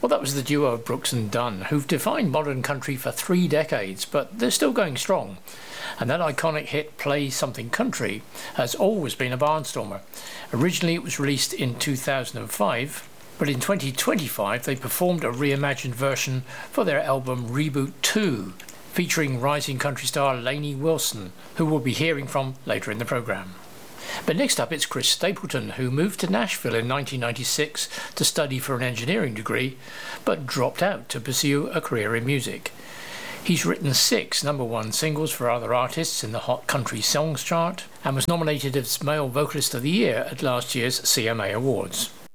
Well, that was the duo of Brooks and Dunn, who've defined modern country for 3 decades, but they're still going strong. And that iconic hit, Play Something Country, has always been a barnstormer. Originally it was released in 2005, but in 2025 they performed a reimagined version for their album Reboot 2, featuring rising country star Lainey Wilson, who we'll be hearing from later in the programme. But next up it's Chris Stapleton, who moved to Nashville in 1996 to study for an engineering degree, but dropped out to pursue a career in music. He's written 6 #1 singles for other artists in the Hot Country Songs chart and was nominated as Male Vocalist of the Year at last year's CMA Awards.